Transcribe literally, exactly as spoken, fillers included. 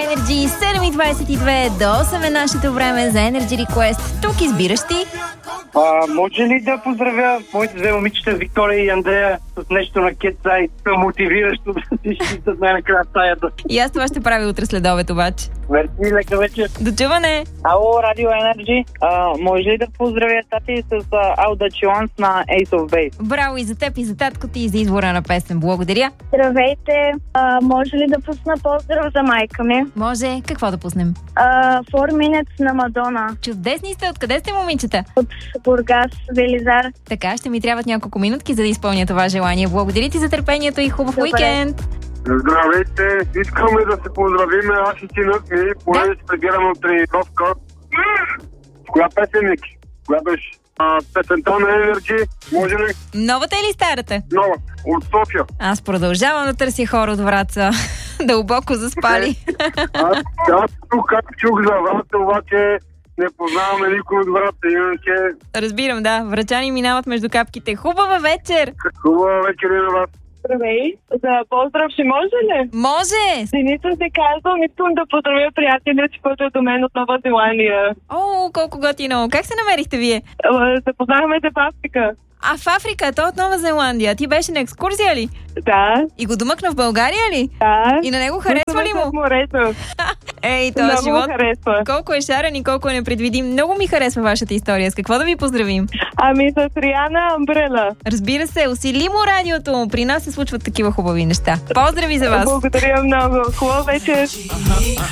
Energy, седем и двадесет и две до осем е нашето време за Energy Request. Тук избираш ти. А, може ли да поздравя моите две момичета Виктория и Андрея с нещо на Кетсай, мотивиращо да си изчистят най-накрая стаята. И аз това ще правя утре след обед обаче. Мерси, лека вечер. Дочуване! Ало, Радио Energy. А, може ли да поздравя тати с All That She Wants на Ace of Base? Браво и за теб, и за татко ти, и за избора на песен. Благодаря. Здравейте! А, може ли да пусна поздрав за майка ми? Може. Какво да пуснем? А, Four Minutes на Мадона. Чудесни сте. Откъде сте, момичета? От Бургас, Велизар. Така, ще ми трябват няколко минутки, за да изпълня това желание. Благодаря ти за търпението и хубав Добре. уикенд. Здравейте! Искаме да се поздравиме аз и синът ми, понеже се прибираме от тренировка. Коя песен, Ники? Коя беше? А, песента на Energy, може ли? Новата или старата? Нова, от София. Аз продължавам да търся хора от Враца. Дълбоко заспали. Аз, аз тук как чух за Враца, обаче не познаваме никой от Враца, иначе... Разбирам, да. Врачани минават между капките. Хубава вечер! Хубава вечер и на вас. Здравей! За поздрав ще може ли? Може! Деница се казвам, искам да поздравя приятеля си, който е до мен от Нова Зеландия. О, колко готино! Как се намерихте вие? Запознахме се в Африка. А в Африка, той от Нова Зеландия. Ти беше на екскурзия ли? Да. И го домъкна в България ли? Да. И на него харесва ли му? Морето. Ей, този Много живот. харесва. Колко е шарен и колко е непредвидим. Много ми харесва вашата история. С какво да ви поздравим? Ами с Риана Амбрела. Разбира се, усили му радиото. При нас се случват такива хубави неща. Поздрави за вас! Благодаря много. Хубава вечер.